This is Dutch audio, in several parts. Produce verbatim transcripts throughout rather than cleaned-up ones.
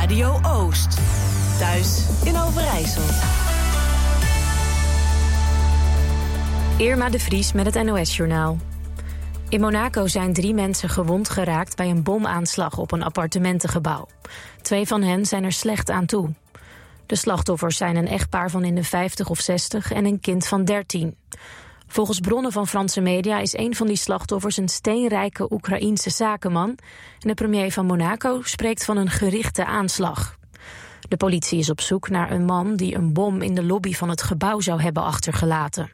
Radio Oost. Thuis in Overijssel. Irma de Vries met het N O S-journaal. In Monaco zijn drie mensen gewond geraakt bij een bomaanslag op een appartementengebouw. Twee van hen zijn er slecht aan toe. De slachtoffers zijn een echtpaar van in de vijftig of zestig en een kind van dertien. Volgens bronnen van Franse media is een van die slachtoffers een steenrijke Oekraïense zakenman. En de premier van Monaco spreekt van een gerichte aanslag. De politie is op zoek naar een man die een bom in de lobby van het gebouw zou hebben achtergelaten.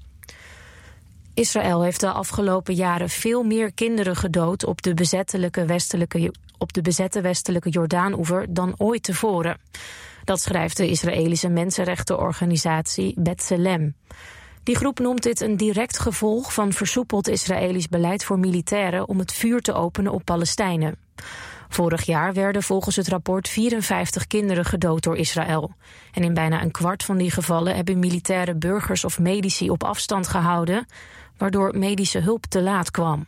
Israël heeft de afgelopen jaren veel meer kinderen gedood op de, bezettelijke westelijke, op de bezette westelijke Jordaan-oever dan ooit tevoren. Dat schrijft de Israëlische mensenrechtenorganisatie B'Tselem. Die groep noemt dit een direct gevolg van versoepeld Israëlisch beleid voor militairen om het vuur te openen op Palestijnen. Vorig jaar werden volgens het rapport vierenvijftig kinderen gedood door Israël. En in bijna een kwart van die gevallen hebben militairen burgers of medici op afstand gehouden, waardoor medische hulp te laat kwam.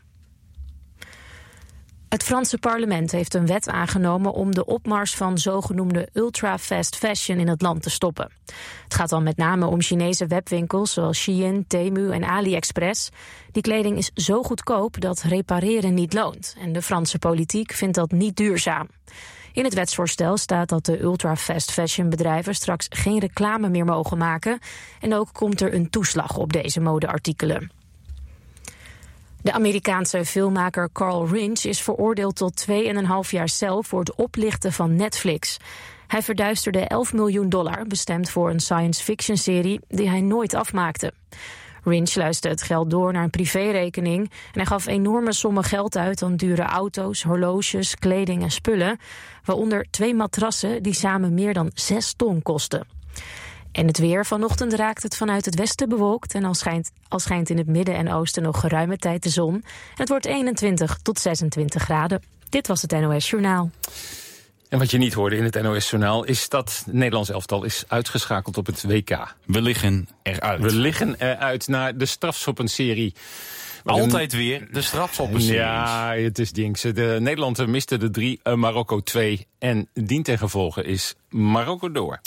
Het Franse parlement heeft een wet aangenomen om de opmars van zogenoemde ultra-fast fashion in het land te stoppen. Het gaat dan met name om Chinese webwinkels zoals Shein, Temu en AliExpress. Die kleding is zo goedkoop dat repareren niet loont. En de Franse politiek vindt dat niet duurzaam. In het wetsvoorstel staat dat de ultra-fast fashion bedrijven straks geen reclame meer mogen maken. En ook komt er een toeslag op deze modeartikelen. De Amerikaanse filmmaker Carl Rinch is veroordeeld tot twee en een half jaar cel voor het oplichten van Netflix. Hij verduisterde elf miljoen dollar, bestemd voor een science-fiction-serie die hij nooit afmaakte. Rinch luisterde het geld door naar een privérekening en hij gaf enorme sommen geld uit aan dure auto's, horloges, kleding en spullen, waaronder twee matrassen die samen meer dan zes ton kosten. En het weer. Vanochtend raakt het vanuit het westen bewolkt en al schijnt, al schijnt in het midden en oosten nog geruime tijd de zon. En het wordt eenentwintig tot zesentwintig graden. Dit was het N O S-journaal. En wat je niet hoorde in het N O S-journaal is dat het Nederlands elftal is uitgeschakeld op het W K. We liggen eruit. We liggen eruit naar de strafschoppenserie. Altijd weer de strafschoppenserie. Ja, het is Jinx. De Nederland miste de drie, uh, Marokko twee. En dien ten gevolge is Marokko door.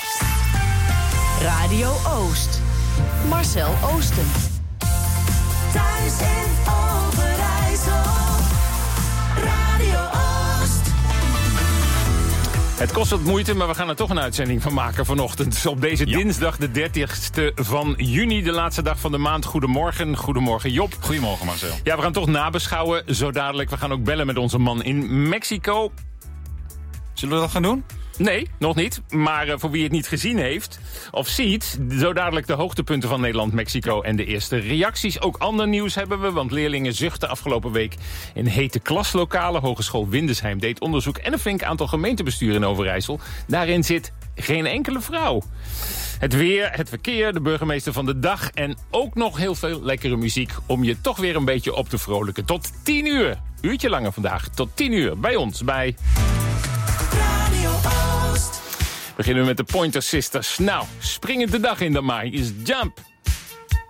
Radio Oost. Marcel Oosten. Thuis in Overijssel. Radio Oost. Het kost wat moeite, maar we gaan er toch een uitzending van maken vanochtend. Op deze ja. dinsdag, de dertigste van juni, de laatste dag van de maand. Goedemorgen, goedemorgen Job. Goedemorgen Marcel. Ja, we gaan toch nabeschouwen, zo dadelijk. We gaan ook bellen met onze man in Mexico. Zullen we dat gaan doen? Nee, nog niet. Maar uh, voor wie het niet gezien heeft of ziet, zo dadelijk de hoogtepunten van Nederland-Mexico en de eerste reacties. Ook ander nieuws hebben we, want leerlingen zuchten afgelopen week in hete klaslokalen. Hogeschool Windesheim deed onderzoek en een flink aantal gemeentebesturen in Overijssel. Daarin zit geen enkele vrouw. Het weer, het verkeer, de burgemeester van de dag en ook nog heel veel lekkere muziek om je toch weer een beetje op te vrolijken. Tot tien uur. Uurtje langer vandaag. Tot tien uur bij ons, bij Radio Oost. Beginnen we met de Pointer Sisters. Nou, springend de dag in dan maar. Hier is Jump.